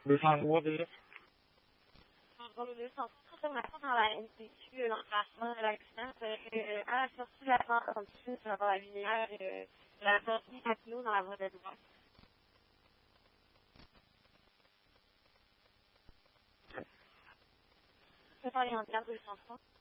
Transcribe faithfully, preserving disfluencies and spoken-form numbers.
deux cent trois déjà. Dans le deux cent trois, ça maintenant dans la N T Q, l'emplacement de l'accident, c'est à la sortie de la trente-six, ça va à la lumière, euh, la sortie à Clos dans la voie de droite. C'est pas les handicaps deux cent trois.